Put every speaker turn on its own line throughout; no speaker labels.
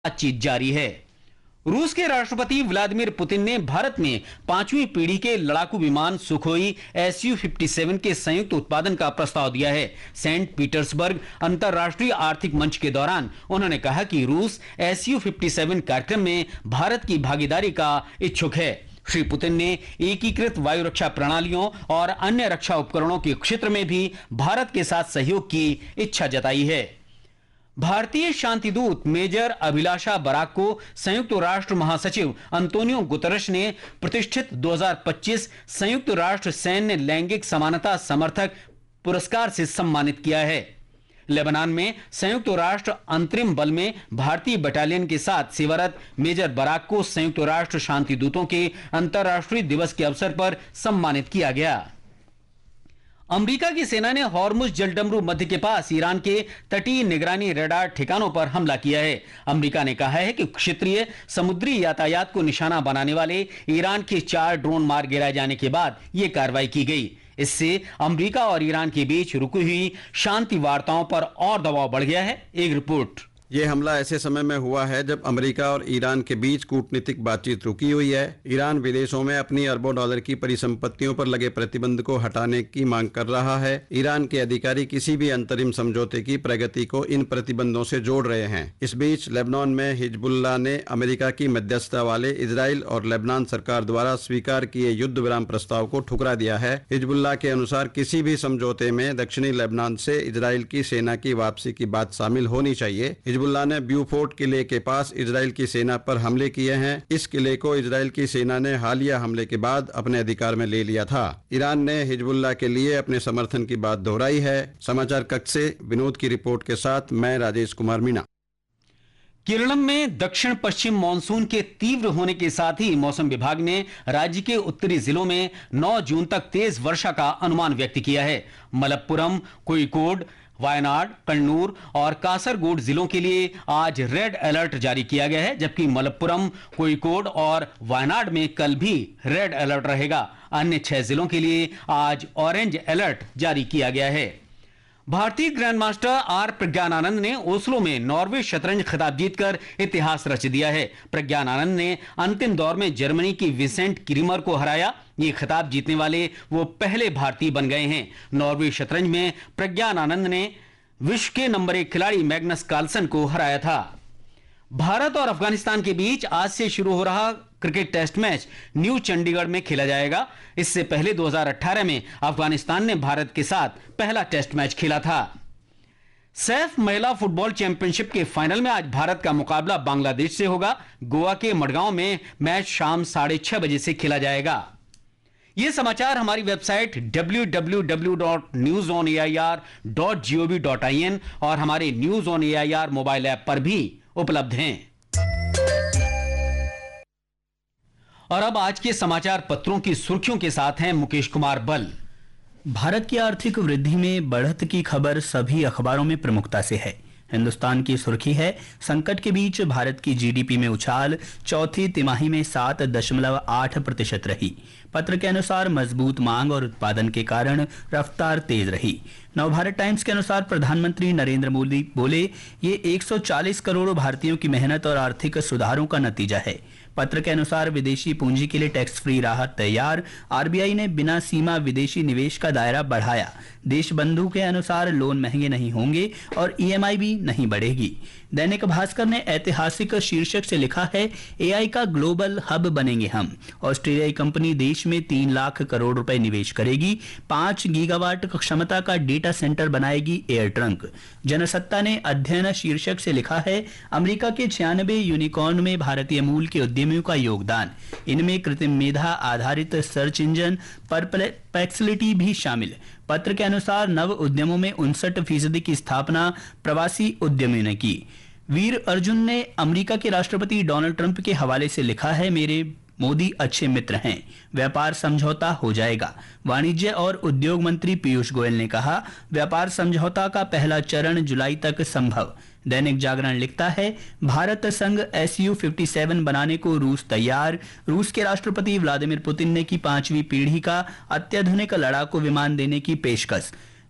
बातचीत जारी है। रूस के राष्ट्रपति व्लादिमीर पुतिन ने भारत में 5वीं पीढ़ी के लड़ाकू विमान सुखोई Su-57 के संयुक्त उत्पादन का प्रस्ताव दिया है। सेंट पीटर्सबर्ग अंतर्राष्ट्रीय आर्थिक मंच के दौरान उन्होंने कहा कि रूस Su-57 कार्यक्रम में भारत की भागीदारी का इच्छुक है। श्री पुतिन ने एकीकृत वायु रक्षा प्रणालियों और अन्य रक्षा उपकरणों के क्षेत्र में भी भारत के साथ सहयोग की इच्छा जताई है। भारतीय शांति दूत मेजर अभिलाषा बराक को संयुक्त राष्ट्र महासचिव अंतोनियो गुतरश ने प्रतिष्ठित 2025 संयुक्त राष्ट्र सैन्य लैंगिक समानता समर्थक पुरस्कार से सम्मानित किया है। लेबनान में संयुक्त राष्ट्र अंतरिम बल में भारतीय बटालियन के साथ सेवारत मेजर बराक को संयुक्त राष्ट्र शांति दूतों के अंतर्राष्ट्रीय दिवस के अवसर पर सम्मानित किया गया। अमेरिका की सेना ने हॉर्मुज जलडमरू मध्य के पास ईरान के तटीय निगरानी रडार ठिकानों पर हमला किया है। अमेरिका ने कहा है कि क्षेत्रीय समुद्री यातायात को निशाना बनाने वाले ईरान के 4 ड्रोन मार गिराए जाने के बाद यह कार्रवाई की गई। इससे अमेरिका और ईरान के बीच रुकी हुई शांति वार्ताओं पर और दबाव बढ़ गया है। एक रिपोर्ट।
ये हमला ऐसे समय में हुआ है जब अमेरिका और ईरान के बीच कूटनीतिक बातचीत रुकी हुई है। ईरान विदेशों में अपनी अरबों डॉलर की परिसंपत्तियों पर लगे प्रतिबंध को हटाने की मांग कर रहा है। ईरान के अधिकारी किसी भी अंतरिम समझौते की प्रगति को इन प्रतिबंधों से जोड़ रहे हैं। इस बीच लेबनान में हिजबुल्लाह ने अमेरिका की मध्यस्थता वाले इजराइल और लेबनान सरकार द्वारा स्वीकार किए युद्ध विराम प्रस्ताव को ठुकरा दिया है। हिजबुल्लाह के अनुसार किसी भी समझौते में दक्षिणी लेबनान से इजराइल की सेना की वापसी की बात शामिल होनी चाहिए। हिजबुल्लाह ने ब्यूफोर्ट किले के पास इजराइल की सेना पर हमले किए हैं। इस किले को इजराइल की सेना ने हालिया हमले के बाद अपने अधिकार में ले लिया था। ईरान ने हिजबुल्लाह के लिए अपने समर्थन की बात दोहराई है। समाचार कक्ष से विनोद की रिपोर्ट के साथ मैं राजेश कुमार मीणा।
केरल में दक्षिण पश्चिम मानसून के तीव्र होने के साथ ही मौसम विभाग ने राज्य के उत्तरी जिलों में 9 जून तक तेज वर्षा का अनुमान व्यक्त किया है। मलप्पुरम, कोझिकोड, वायनाड, कन्नूर और कासरगोड जिलों के लिए आज रेड अलर्ट जारी किया गया है, जबकि मलप्पुरम, कोझिकोड और वायनाड में कल भी रेड अलर्ट रहेगा। अन्य 6 जिलों के लिए आज ऑरेंज अलर्ट जारी किया गया है। भारतीय ग्रैंडमास्टर आर प्रज्ञानानंद ने ओस्लो में नॉर्वे शतरंज खिताब जीतकर इतिहास रच दिया है। प्रज्ञानानंद ने अंतिम दौर में जर्मनी की विसेंट क्रीमर को हराया। ये खिताब जीतने वाले वो पहले भारतीय बन गए हैं। नॉर्वे शतरंज में प्रज्ञानानंद ने विश्व के नंबर 1 खिलाड़ी मैग्नस कार्लसन को हराया था। भारत और अफगानिस्तान के बीच आज से शुरू हो रहा cricket test match new Chandigarh में खेला जाएगा। इससे पहले 2018 में अफगानिस्तान ने भारत के साथ पहला टेस्ट मैच खेला था। सैफ महिला फुटबॉल चैंपियनशिप के फाइनल में आज भारत का मुकाबला बांग्लादेश से होगा। गोवा के मडगांव में मैच शाम 6:30 बजे से खेला जाएगा। ये समाचार हमारी वेबसाइट www.newsonair.gov.in और हमारे news on AIR mobile app पर भी उपलब्ध हैं। और अब आज के समाचार पत्रों की सुर्खियों के साथ हैं मुकेश कुमार बल।
भारत की आर्थिक वृद्धि में बढ़त की खबर सभी अखबारों में प्रमुखता से है। हिंदुस्तान की सुर्खी है, संकट के बीच भारत की जीडीपी में उछाल, चौथी तिमाही में 7.8% रही। पत्र के अनुसार मजबूत मांग और उत्पादन के कारण रफ्तार तेज रही। नवभारत टाइम्स के अनुसार प्रधानमंत्री नरेंद्र मोदी बोले, ये 140 करोड़ भारतीयों की मेहनत और आर्थिक सुधारों का नतीजा है। पत्र के अनुसार विदेशी पूंजी के लिए टैक्स फ्री राहत तैयार। आरबीआई ने बिना सीमा विदेशी निवेश का दायरा बढ़ाया। देश बंधु के अनुसार लोन महंगे नहीं होंगे और ईएमआई भी नहीं बढ़ेगी। दैनिक भास्कर ने ऐतिहासिक शीर्षक से लिखा है, एआई का ग्लोबल हब बनेंगे हम। ऑस्ट्रेलियाई कंपनी देश में 3 लाख करोड़ रुपए निवेश करेगी। 5 गीगावाट क्षमता का डेटा सेंटर बनाएगी एयर ट्रंक। जनसत्ता ने अध्ययन शीर्षक से लिखा है, अमेरिका के 96 यूनिकॉर्न में भारतीय मूल के उद्यमियों का योगदान। इनमें कृत्रिम मेधा आधारित सर्च इंजन परप्लेक्सिटी भी शामिल। पत्र के अनुसार नव उद्यमों में 59% की स्थापना प्रवासी उद्यमियों ने की। वीर अर्जुन ने अमेरिका के राष्ट्रपति डोनाल्ड ट्रंप के हवाले से लिखा है, मेरे मोदी अच्छे मित्र हैं, व्यापार समझौता हो जाएगा। वाणिज्य और उद्योग मंत्री पीयूष गोयल ने कहा, व्यापार समझौता का पहला चरण जुलाई तक संभव। दैनिक जागरण लिखता है, भारत संग Su-57 बनाने को रूस तैयार। रूस के राष्ट्रपति व्लादिमीर पुतिन ने की 5वीं पीढ़ी का अत्याधुनिक लड़ाकू विमान देने की पेशकश।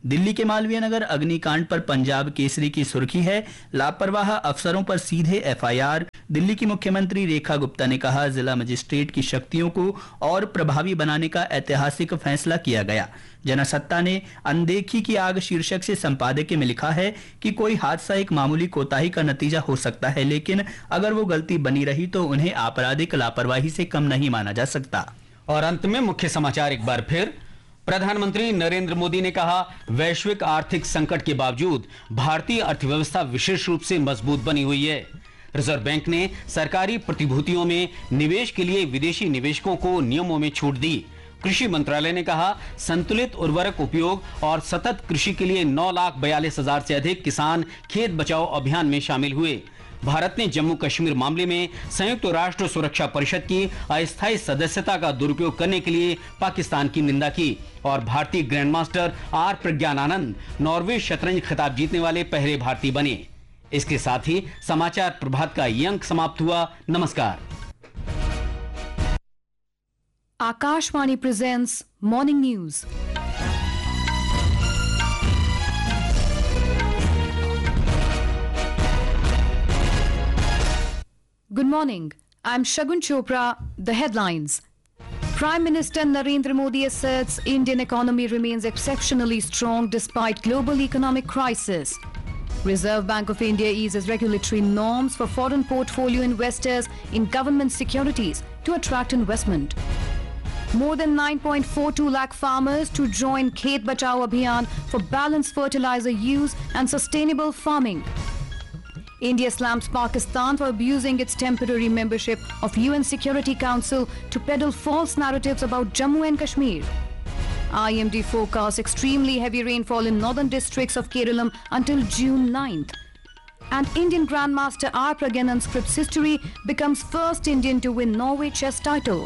दिल्ली के मालवीय नगर अग्निकांड पर पंजाब केसरी की सुर्खी है, लापरवाह अफसरों पर सीधे एफआईआर। दिल्ली की मुख्यमंत्री रेखा गुप्ता ने कहा, जिला मजिस्ट्रेट की शक्तियों को और प्रभावी बनाने का ऐतिहासिक फैसला किया गया। जनसत्ता ने अनदेखी की आग शीर्षक से संपादकीय में लिखा है कि कोई हादसा एक मामूली कोताही का नतीजा हो सकता है, लेकिन अगर वो गलती बनी रही तो उन्हें आपराधिक लापरवाही से कम नहीं माना जा सकता।
और अंत में मुख्य समाचार एक बार फिर। प्रधानमंत्री नरेंद्र मोदी ने कहा, वैश्विक आर्थिक संकट के बावजूद भारतीय अर्थव्यवस्था विशेष रूप से मजबूत बनी हुई है। रिजर्व बैंक ने सरकारी प्रतिभूतियों में निवेश के लिए विदेशी निवेशकों को नियमों में छूट दी। कृषि मंत्रालय ने कहा, संतुलित उर्वरक उपयोग और सतत कृषि के लिए 9,42,000 से अधिक किसान खेत बचाओ अभियान में शामिल हुए। भारत ने जम्मू कश्मीर मामले में संयुक्त राष्ट्र सुरक्षा परिषद की अस्थायी सदस्यता का दुरुपयोग करने के लिए पाकिस्तान की निंदा की। और भारतीय ग्रैंडमास्टर आर प्रज्ञानानंद नॉर्वे शतरंज खिताब जीतने वाले पहले भारतीय बने। इसके साथ ही समाचार प्रभात का ये अंक समाप्त हुआ। नमस्कार।
Akashvani presents Morning News. Good morning. I'm Shagun Chopra. The headlines. Prime Minister Narendra Modi asserts Indian economy remains exceptionally strong despite global economic crisis. Reserve Bank of India eases regulatory norms for foreign portfolio investors in government securities to attract investment. More than 9.42 lakh farmers to join Khet Bachao Abhiyan for balanced fertilizer use and sustainable farming. India slams Pakistan for abusing its temporary membership of UN Security Council to peddle false narratives about Jammu and Kashmir. IMD forecasts extremely heavy rainfall in northern districts of Kerala until June 9th. And Indian Grandmaster R. Pragyanan scripts history, becomes first Indian to win Norway chess title.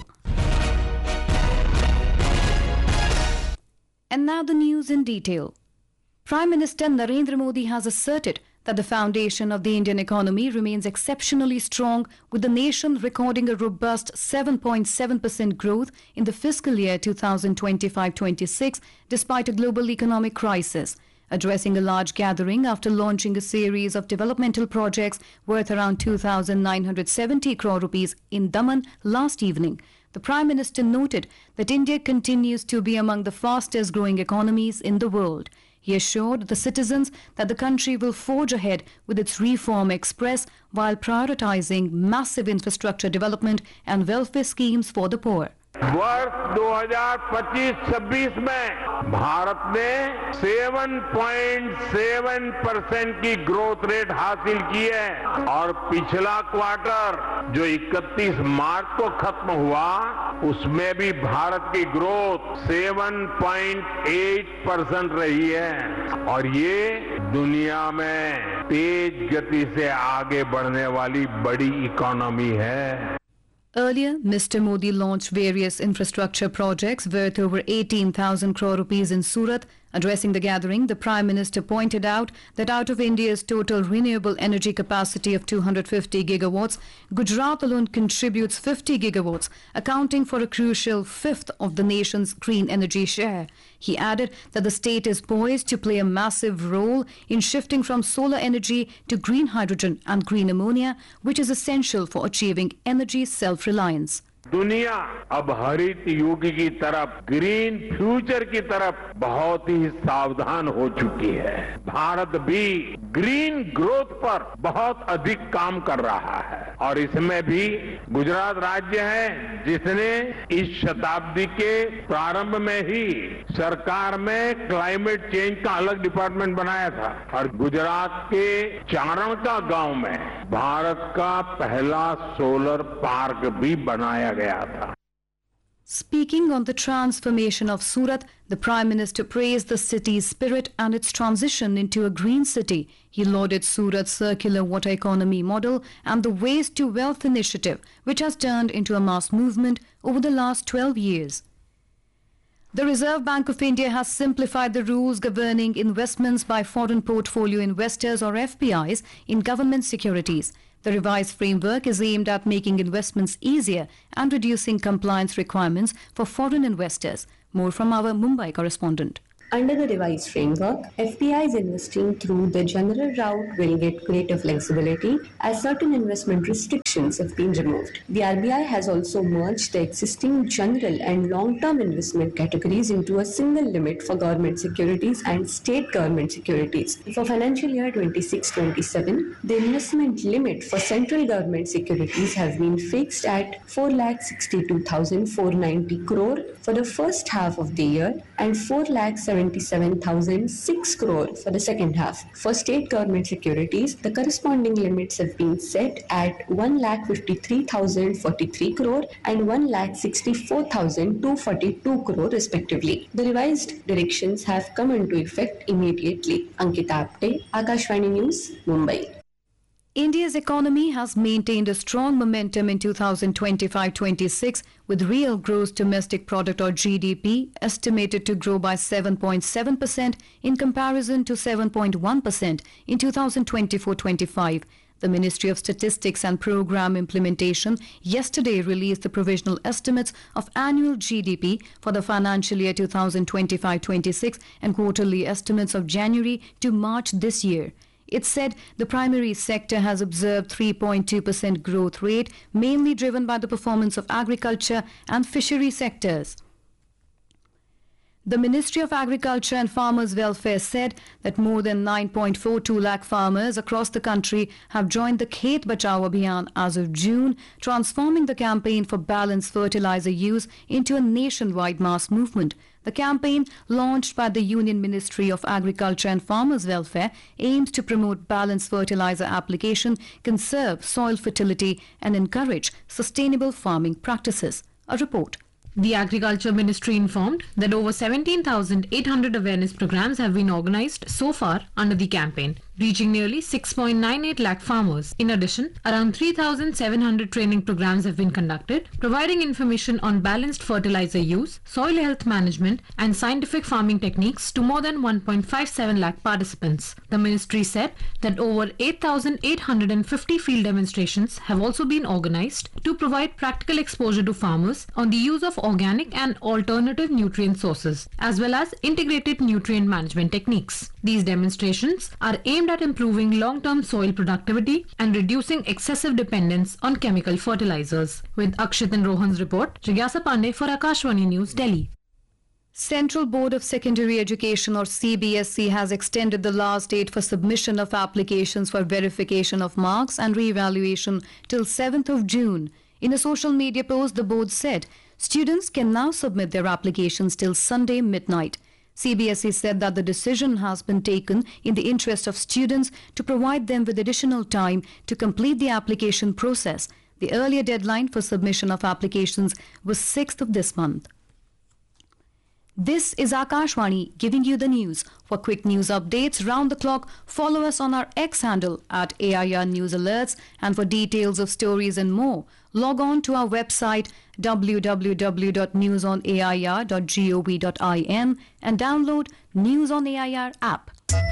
And now the news in detail. Prime Minister Narendra Modi has asserted that the foundation of the Indian economy remains exceptionally strong, with the nation recording a robust 7.7% growth in the fiscal year 2025-26 despite a global economic crisis. Addressing a large gathering after launching a series of developmental projects worth around 2,970 crore rupees in Daman last evening, the Prime Minister noted that India continues to be among the fastest growing economies in the world. He assured the citizens that the country will forge ahead with its reform express while prioritizing massive infrastructure development and welfare schemes for the poor.
वर्ष 2025-26 में भारत ने 7.7% की growth rate हासिल की है और पिछला quarter जो 31 मार्च को खत्म हुआ उसमें भी भारत की ग्रोथ 7.8% रही है और ये दुनिया में तेज गति से आगे बढ़ने वाली बड़ी इकोनॉमी है।
Earlier, Mr. Modi launched various infrastructure projects worth over 18,000 crore rupees in Surat. Addressing the gathering, the Prime Minister pointed out that out of India's total renewable energy capacity of 250 gigawatts, Gujarat alone contributes 50 gigawatts, accounting for a crucial fifth of the nation's green energy share. He added that the state is poised to play a massive role in shifting from solar energy to green hydrogen and green ammonia, which is essential for achieving energy self-reliance.
दुनिया अब हरित युग की तरफ, green future की तरफ बहुत ही सावधान हो चुकी है। भारत भी ग्रीन ग्रोथ पर बहुत अधिक काम कर रहा है और इसमें भी गुजरात राज्य है जिसने इस शताब्दी के प्रारंभ में ही सरकार में क्लाइमेट चेंज का अलग डिपार्टमेंट बनाया था और गुजरात के चारण का गांव में भारत का पहला सोलर पार्क भी बनाया गया था।
Speaking on the transformation of Surat, the Prime Minister praised the city's spirit and its transition into a green city. He lauded Surat's circular water economy model and the Waste to Wealth initiative, which has turned into a mass movement over the last 12 years. The Reserve Bank of India has simplified the rules governing investments by foreign portfolio investors or FPIs in government securities. The revised framework is aimed at making investments easier and reducing compliance requirements for foreign investors. More from our Mumbai correspondent.
Under the revised framework, FPIs investing through the general route will get greater flexibility as certain investment restrictions have been removed. The RBI has also merged the existing general and long-term investment categories into a single limit for government securities and state government securities. For financial year 26-27, the investment limit for central government securities has been fixed at 4,62,490 crore for the first half of the year and 4,77,006 crore for the second half. For state government securities, the corresponding limits have been set at 1,53,043 crore and 1,64,242 crore respectively. The revised directions have come into effect immediately. Ankita Apte, Akashvani News, Mumbai.
India's economy has maintained a strong momentum in 2025-26 with real gross domestic product or GDP estimated to grow by 7.7% in comparison to 7.1% in 2024-25. The Ministry of Statistics and Program Implementation yesterday released the provisional estimates of annual GDP for the financial year 2025-26 and quarterly estimates of January to March this year. It said the primary sector has observed 3.2% growth rate, mainly driven by the performance of agriculture and fishery sectors. The Ministry of Agriculture and Farmers' Welfare said that more than 9.42 lakh farmers across the country have joined the Khet Bachao Abhiyan as of June, transforming the campaign for balanced fertilizer use into a nationwide mass movement. The campaign, launched by the Union Ministry of Agriculture and Farmers' Welfare, aims to promote balanced fertilizer application, conserve soil fertility, and encourage sustainable farming practices. A report.
The Agriculture Ministry informed that over 17,800 awareness programs have been organized so far under the campaign, reaching nearly 6.98 lakh farmers. In addition, around 3,700 training programs have been conducted, providing information on balanced fertilizer use, soil health management, and scientific farming techniques to more than 1.57 lakh participants. The ministry said that over 8,850 field demonstrations have also been organized to provide practical exposure to farmers on the use of organic and alternative nutrient sources, as well as integrated nutrient management techniques. These demonstrations are aimed at improving long-term soil productivity and reducing excessive dependence on chemical fertilizers. With Akshit and Rohan's report, Jigyasa Pandey for Akashvani News, Delhi.
Central Board of Secondary Education or CBSE has extended the last date for submission of applications for verification of marks and re-evaluation till 7th of June. In a social media post, the board said students can now submit their applications till Sunday midnight. CBSE said that the decision has been taken in the interest of students to provide them with additional time to complete the application process. The earlier deadline for submission of applications was 6th of this month. This is Akashvani giving you the news. For quick news updates round the clock, follow us on our X handle at AIR News Alerts, and for details of stories and more, log on to our website www.newsonair.gov.in and download News on AIR app.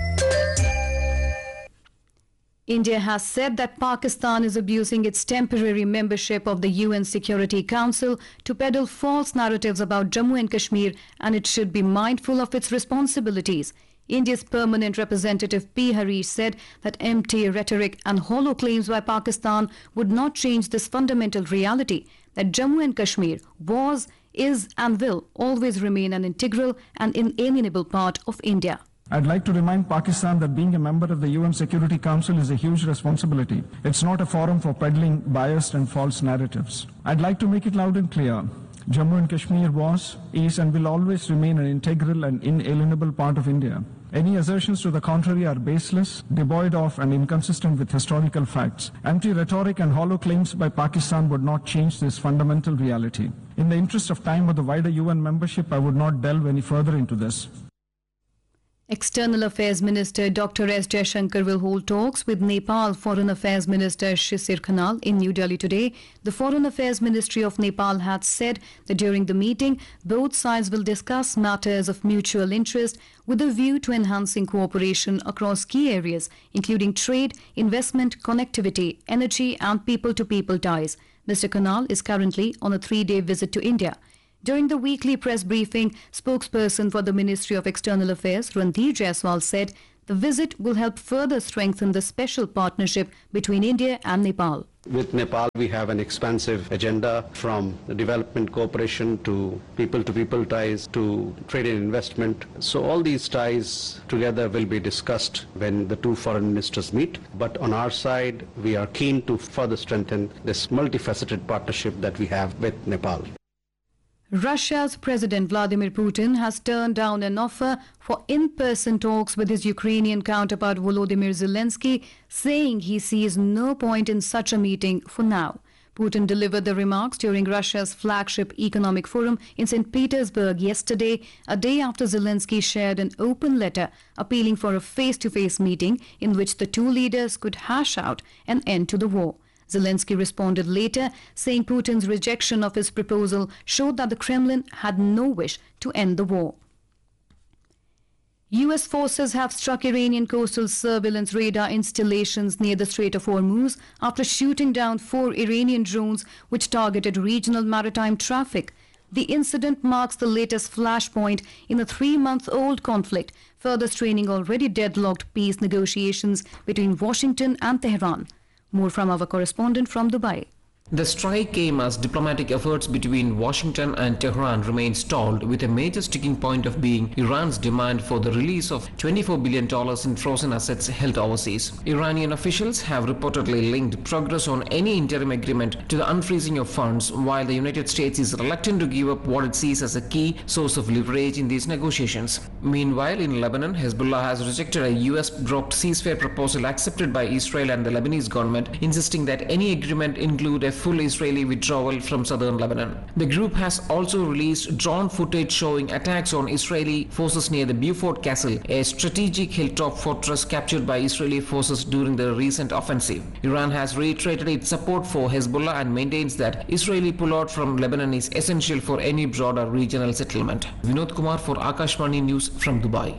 India has said that Pakistan is abusing its temporary membership of the UN Security Council to peddle false narratives about Jammu and Kashmir, and it should be mindful of its responsibilities. India's permanent representative P. Harish said that empty rhetoric and hollow claims by Pakistan would not change this fundamental reality that Jammu and Kashmir was, is and will always remain an integral and inalienable part of India.
I'd like to remind Pakistan that being a member of the UN Security Council is a huge responsibility. It's not a forum for peddling biased and false narratives. I'd like to make it loud and clear. Jammu and Kashmir was, is and will always remain an integral and inalienable part of India. Any assertions to the contrary are baseless, devoid of and inconsistent with historical facts. Empty rhetoric and hollow claims by Pakistan would not change this fundamental reality. In the interest of time or the wider UN membership, I would not delve any further into this.
External Affairs Minister Dr. S. Jaishankar will hold talks with Nepal Foreign Affairs Minister Shisir Khanal in New Delhi today. The Foreign Affairs Ministry of Nepal had said that during the meeting, both sides will discuss matters of mutual interest with a view to enhancing cooperation across key areas, including trade, investment, connectivity, energy and people-to-people ties. Mr. Khanal is currently on a 3-day visit to India. During the weekly press briefing, spokesperson for the Ministry of External Affairs, Ranveer Jaiswal, said the visit will help further strengthen the special partnership between India and Nepal.
With Nepal, we have an expansive agenda from development cooperation to people ties to trade and investment. So all these ties together will be discussed when the two foreign ministers meet. But on our side, we are keen to further strengthen this multifaceted partnership that we have with Nepal.
Russia's President Vladimir Putin has turned down an offer for in-person talks with his Ukrainian counterpart Volodymyr Zelensky, saying he sees no point in such a meeting for now. Putin delivered the remarks during Russia's flagship economic forum in St. Petersburg yesterday, a day after Zelensky shared an open letter appealing for a face-to-face meeting in which the two leaders could hash out an end to the war. Zelensky responded later, saying Putin's rejection of his proposal showed that the Kremlin had no wish to end the war. US forces have struck Iranian coastal surveillance radar installations near the Strait of Hormuz after shooting down 4 Iranian drones which targeted regional maritime traffic. The incident marks the latest flashpoint in a 3-month-old conflict, further straining already deadlocked peace negotiations between Washington and Tehran. More from our correspondent from Dubai.
The strike came as diplomatic efforts between Washington and Tehran remained stalled, with a major sticking point of being Iran's demand for the release of $24 billion in frozen assets held overseas. Iranian officials have reportedly linked progress on any interim agreement to the unfreezing of funds, while the United States is reluctant to give up what it sees as a key source of leverage in these negotiations. Meanwhile, in Lebanon, Hezbollah has rejected a US-dropped ceasefire proposal accepted by Israel and the Lebanese government, insisting that any agreement include a full Israeli withdrawal from southern Lebanon. The group has also released drone footage showing attacks on Israeli forces near the Beaufort Castle, a strategic hilltop fortress captured by Israeli forces during the recent offensive. Iran has reiterated its support for Hezbollah and maintains that Israeli pullout from Lebanon is essential for any broader regional settlement. Vinod Kumar for Akashvani News from Dubai.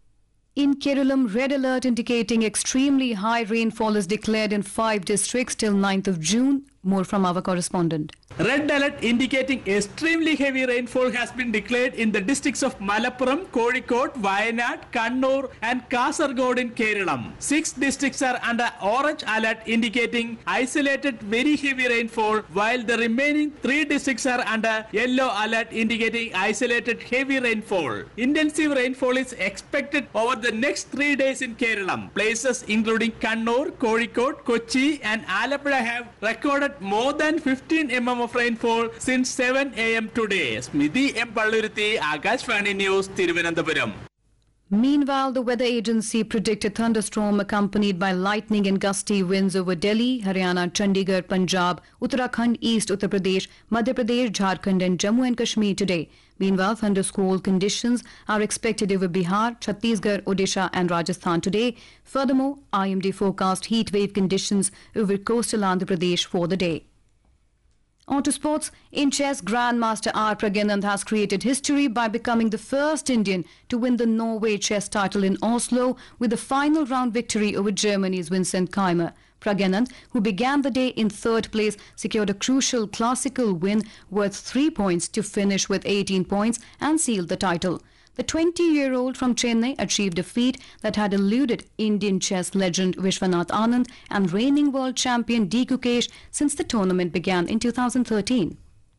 In Kerala, red alert indicating extremely high rainfall is declared in 5 districts till 9th of June. More from our correspondent.
Red alert indicating extremely heavy rainfall has been declared in the districts of Malappuram, Kozhikode, Wayanad, Kannur and Kasaragod in Kerala. 6 districts are under orange alert indicating isolated very heavy rainfall, while the remaining 3 districts are under yellow alert indicating isolated heavy rainfall. Intensive rainfall is expected over the next 3 days in Kerala. Places including Kannur, Kozhikode, Kochi and Alappuzha have recorded more than 15 mm of rainfall since 7 a.m. today. Smiti M. Palluruthi, Akashvani News, Thiruvananthapuram.
Meanwhile, the weather agency predicted thunderstorm accompanied by lightning and gusty winds over Delhi, Haryana, Chandigarh, Punjab, Uttarakhand, East Uttar Pradesh, Madhya Pradesh, Jharkhand and Jammu and Kashmir today. Meanwhile, thundersquall conditions are expected over Bihar, Chhattisgarh, Odisha and Rajasthan today. Furthermore, IMD forecast heat wave conditions over coastal Andhra Pradesh for the day. On to sports. In chess, Grandmaster R. Pragnant has created history by becoming the first Indian to win the Norway chess title in Oslo with a final round victory over Germany's Vincent Keimer. Pragnant, who began the day in 3rd place, secured a crucial classical win worth 3 points to finish with 18 points and sealed the title. The 20-year-old from Chennai achieved a feat that had eluded Indian chess legend Vishwanath Anand and reigning world champion D. Gukesh since the tournament began in 2013.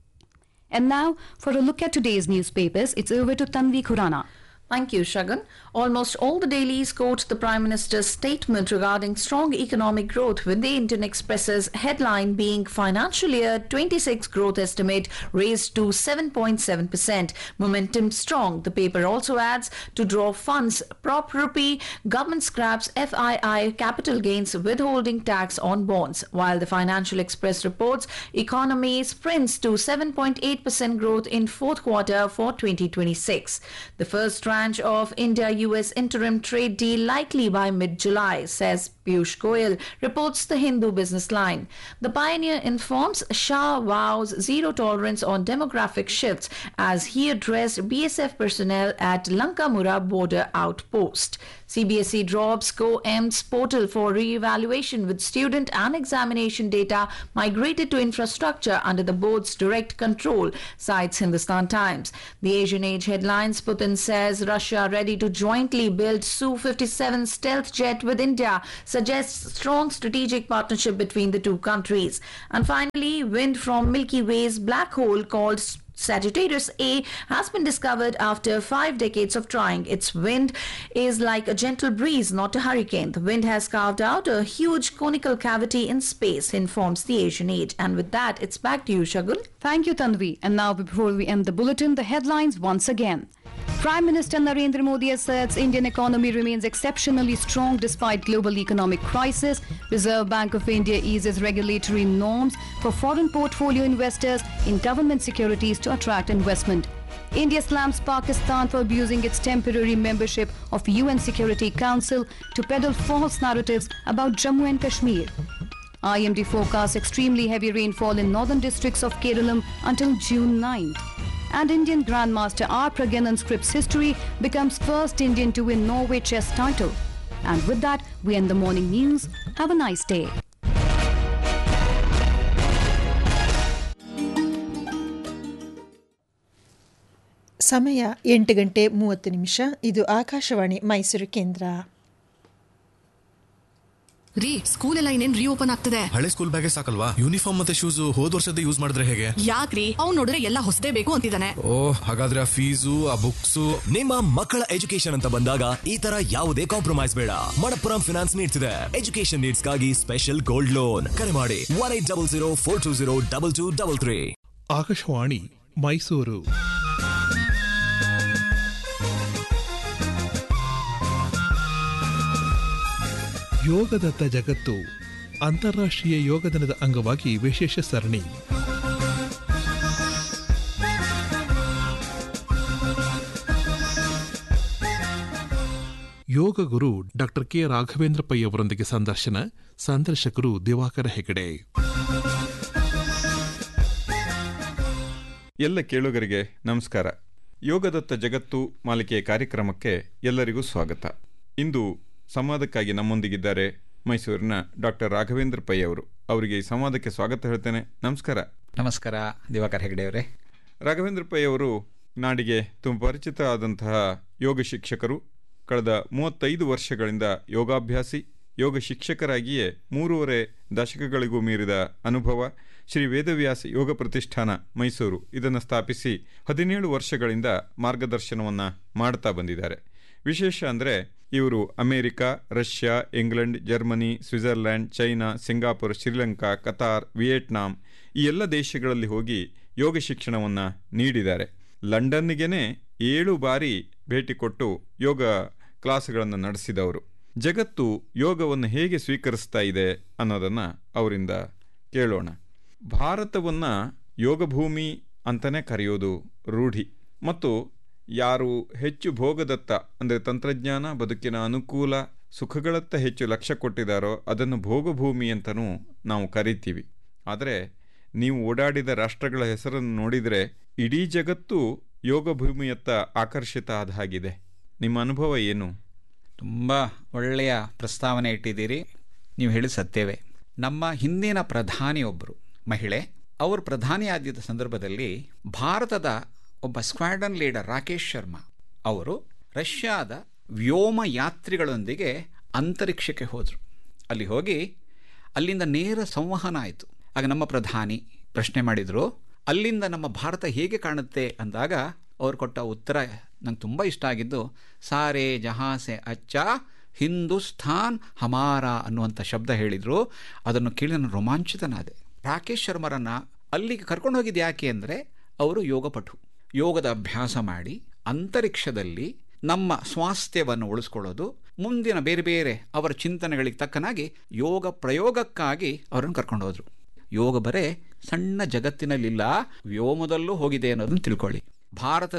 And now, for a look at today's newspapers, it's over to Tanvi Khurana.
Thank you, Shagun. Almost all the dailies quote the Prime Minister's statement regarding strong economic growth, with the Indian Express's headline being Financial Year 26 growth estimate raised to 7.7%. Momentum strong. The paper also adds, to draw funds, prop rupee, government scraps FII capital gains withholding tax on bonds. While the Financial Express reports economy sprints to 7.8% growth in 4th quarter for 2026. The first rank tranche of India-US interim trade deal likely by mid-July, says Piyush Goyal, reports the Hindu Business Line. The pioneer informs Shah vows zero tolerance on demographic shifts as he addressed BSF personnel at Lankamura border outpost. CBSE drops COEM's portal for re-evaluation with student and examination data migrated to infrastructure under the board's direct control, cites Hindustan Times. The Asian Age headlines, Putin says Russia ready to jointly build Su-57 stealth jet with India, suggests strong strategic partnership between the two countries. And finally, wind from Milky Way's black hole called Sagittarius A has been discovered after 5 decades of trying. Its wind is like a gentle breeze, not a hurricane. The wind has carved out a huge conical cavity in space, informs the Asian Age. And with that, it's back to you, Shagun.
Thank you, Tanvi. And now, before we end the bulletin, the headlines once again. Prime Minister Narendra Modi asserts Indian economy remains exceptionally strong despite global economic crisis. Reserve Bank of India eases regulatory norms for foreign portfolio investors in government securities to attract investment. India slams Pakistan for abusing its temporary membership of UN Security Council to peddle false narratives about Jammu and Kashmir. IMD forecasts extremely heavy rainfall in northern districts of Kerala until June 9th. And Indian Grandmaster R. Pragyanan scripts history, becomes first Indian to win Norway chess title. And with that, we end the morning news. Have a nice day.
ಸಮಯ 8:30 ಇದು ಆಕಾಶವಾಣಿ ಮೈಸೂರು ಕೇಂದ್ರ.
ರೀ, school ಎಲ್ಲ ಇನ್ನೇನ್ reopen ಆಗ್ತದೆ.
ಹಳೆ school ಬ್ಯಾಗೇ ಸಾಕಲ್ವಾ? Uniform ಮತ್ತೆ ಶೂಸ್ ಹೋದ್ ವರ್ಷದ ಯೂಸ್ ಮಾಡಿದ್ರೆ ಹೇಗೆ?
ಯಾಕ್ರಿ, ಅವ್ನು ನೋಡಿದ್ರೆ ಎಲ್ಲ ಹೊಸದೇ ಬೇಕು ಅಂತಿದ್ದಾನೆ.
ಓಹ್, ಹಾಗಾದ್ರೆ ಆ ಫೀಸು, ಆ ಬುಕ್ಸ್.
ನಿಮ್ಮ ಮಕ್ಕಳ ಎಜುಕೇಶನ್ ಅಂತ ಬಂದಾಗ ಈ ತರ ಯಾವುದೇ ಕಾಂಪ್ರಮೈಸ್ ಬೇಡ. ಮಣಪ್ಪುರಂ ಫಿನಾನ್ಸ್ ನೀಡ್ತಿದೆ ಎಜುಕೇಶನ್ ನೀಡ್ಸ್ ಗಾಗಿ ಸ್ಪೆಷಲ್ ಗೋಲ್ಡ್ ಲೋನ್. ಕರೆ ಮಾಡಿ 1800420223.
ಆಕಾಶವಾಣಿ ಮೈಸೂರು. ಯೋಗದತ್ತ ಜಗತ್ತು ಅಂತಾರಾಷ್ಟ್ರೀಯ ಯೋಗ ದಿನದ ಅಂಗವಾಗಿ ವಿಶೇಷ ಸರಣಿ. Yoga guru doctor K Raghavendra pi ಅವರೊಂದಿಗೆ ಸಂದರ್ಶನ. ಸಂದರ್ಶಕರು ದಿವಾಕರ ಹೆಗಡೆ.
ಎಲ್ಲ ಕೇಳುಗರಿಗೆ ನಮಸ್ಕಾರ. ಯೋಗದತ್ತ ಜಗತ್ತು ಮಾಲಿಕೆಯ ಕಾರ್ಯಕ್ರಮಕ್ಕೆ ಎಲ್ಲರಿಗೂ ಸ್ವಾಗತ. ಇಂದು ಸಂವಾದಕ್ಕಾಗಿ ನಮ್ಮೊಂದಿಗಿದ್ದಾರೆ ಮೈಸೂರಿನ ಡಾಕ್ಟರ್ ರಾಘವೇಂದ್ರ ಪೈ ಅವರು. ಅವರಿಗೆ ಈ ಸಂವಾದಕ್ಕೆ ಸ್ವಾಗತ ಹೇಳ್ತೇನೆ. ನಮಸ್ಕಾರ.
ನಮಸ್ಕಾರ ದಿವಾಕರ್ ಹೆಗಡೆ ಅವರೇ.
ರಾಘವೇಂದ್ರ ಪೈ ಅವರು ನಾಡಿಗೆ ತುಂಬ ಪರಿಚಿತ ಆದಂತಹ ಯೋಗ ಶಿಕ್ಷಕರು. ಕಳೆದ 35 ವರ್ಷಗಳಿಂದ ಯೋಗಾಭ್ಯಾಸಿ, ಯೋಗ ಶಿಕ್ಷಕರಾಗಿಯೇ 3.5 ದಶಕಗಳಿಗೂ ಮೀರಿದ ಅನುಭವ. ಶ್ರೀ ವೇದವ್ಯಾಸ ಯೋಗ ಪ್ರತಿಷ್ಠಾನ ಮೈಸೂರು ಇದನ್ನು ಸ್ಥಾಪಿಸಿ 17 ವರ್ಷಗಳಿಂದ ಮಾರ್ಗದರ್ಶನವನ್ನು ಮಾಡ್ತಾ ಬಂದಿದ್ದಾರೆ. ವಿಶೇಷ ಅಂದರೆ ಇವರು America, Russia, England, Germany, Switzerland, China, Singapore, Sri Lanka, Qatar, Vietnam ಈ ಎಲ್ಲ ದೇಶಗಳಲ್ಲಿ ಹೋಗಿ ಯೋಗ ಶಿಕ್ಷಣವನ್ನು ನೀಡಿದ್ದಾರೆ. ಲಂಡನ್ನಿಗೇ 7 ಬಾರಿ ಭೇಟಿ ಕೊಟ್ಟು ಯೋಗ ಕ್ಲಾಸ್ಗಳನ್ನು ನಡೆಸಿದವರು. ಜಗತ್ತು ಯೋಗವನ್ನು ಹೇಗೆ ಸ್ವೀಕರಿಸ್ತಾ ಇದೆ ಅನ್ನೋದನ್ನು ಅವರಿಂದ ಕೇಳೋಣ. ಭಾರತವನ್ನು ಯೋಗಭೂಮಿ ಅಂತಲೇ ಕರೆಯೋದು ರೂಢಿ. ಮತ್ತು ಯಾರು ಹೆಚ್ಚು ಭೋಗದತ್ತ ಅಂದರೆ ತಂತ್ರಜ್ಞಾನ, ಬದುಕಿನ ಅನುಕೂಲ, ಸುಖಗಳತ್ತ ಹೆಚ್ಚು ಲಕ್ಷ್ಯ ಕೊಟ್ಟಿದ್ದಾರೋ ಅದನ್ನು ಭೋಗಭೂಮಿ ಅಂತಲೂ ನಾವು ಕರಿತೀವಿ. ಆದರೆ ನೀವು ಓಡಾಡಿದ ರಾಷ್ಟ್ರಗಳ ಹೆಸರನ್ನು ನೋಡಿದರೆ ಇಡೀ ಜಗತ್ತು ಯೋಗಭೂಮಿಯತ್ತ ಆಕರ್ಷಿತ ಆದ ಹಾಗಿದೆ. ನಿಮ್ಮ ಅನುಭವ ಏನು?
ತುಂಬ ಒಳ್ಳೆಯ ಪ್ರಸ್ತಾವನೆ ಇಟ್ಟಿದ್ದೀರಿ. ನೀವು ಹೇಳಿದ ಸತ್ಯವೇ. ನಮ್ಮ ಹಿಂದಿನ ಪ್ರಧಾನಿಯೊಬ್ಬರು ಮಹಿಳೆ, ಅವರು ಪ್ರಧಾನಿ ಆಗಿದ್ದ ಸಂದರ್ಭದಲ್ಲಿ ಭಾರತದ ಒಬ್ಬ ಸ್ಕ್ವಾಡ್ರನ್ ಲೀಡರ್ ರಾಕೇಶ್ ಶರ್ಮಾ ಅವರು ರಷ್ಯಾದ ವ್ಯೋಮಯಾತ್ರಿಗಳೊಂದಿಗೆ ಅಂತರಿಕ್ಷಕ್ಕೆ ಹೋದರು. ಅಲ್ಲಿ ಹೋಗಿ ಅಲ್ಲಿಂದ ನೇರ ಸಂವಹನ ಆಯಿತು. ಆಗ ನಮ್ಮ ಪ್ರಧಾನಿ ಪ್ರಶ್ನೆ ಮಾಡಿದರು, ಅಲ್ಲಿಂದ ನಮ್ಮ ಭಾರತ ಹೇಗೆ ಕಾಣುತ್ತೆ ಅಂದಾಗ ಅವರು ಕೊಟ್ಟ ಉತ್ತರ ನಂಗೆ ತುಂಬ ಇಷ್ಟ ಆಗಿದ್ದು, ಸಾರೇ ಜಹಾಸೆ ಅಚ್ಚಾ ಹಿಂದೂಸ್ಥಾನ್ ಹಮಾರ ಅನ್ನುವಂಥ ಶಬ್ದ ಹೇಳಿದರು. ಅದನ್ನು ಕೇಳಿ ನಾನು ರೋಮಾಂಚಿತನಾದೆ. ರಾಕೇಶ್ ಶರ್ಮರನ್ನು ಅಲ್ಲಿಗೆ ಕರ್ಕೊಂಡು ಹೋಗಿದ್ದು ಯಾಕೆ ಅಂದರೆ ಅವರು ಯೋಗಪಟು. ಯೋಗದ ಅಭ್ಯಾಸ ಮಾಡಿ ಅಂತರಿಕ್ಷದಲ್ಲಿ ನಮ್ಮ ಸ್ವಾಸ್ಥ್ಯವನ್ನು ಉಳಿಸ್ಕೊಳ್ಳೋದು, ಮುಂದಿನ ಬೇರೆ ಬೇರೆ ಅವರ ಚಿಂತನೆಗಳಿಗೆ ತಕ್ಕನಾಗಿ ಯೋಗ ಪ್ರಯೋಗಕ್ಕಾಗಿ ಅವರನ್ನು ಕರ್ಕೊಂಡು ಹೋದರು. ಯೋಗ ಬರೇ ಸಣ್ಣ ಜಗತ್ತಿನಲ್ಲಿಲ್ಲ, ವ್ಯೋಮದಲ್ಲೂ ಹೋಗಿದೆ ಅನ್ನೋದನ್ನು ತಿಳ್ಕೊಳ್ಳಿ. ಭಾರತದ